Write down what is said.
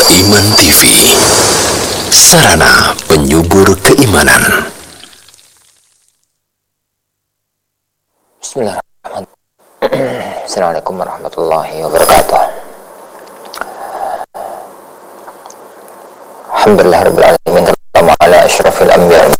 Iman TV, sarana penyubur keimanan. Bismillahirrahmanirrahim. Assalamualaikum warahmatullahi wabarakatuh. Alhamdulillahirabbil alamin. Ala asyrafil anbiya'i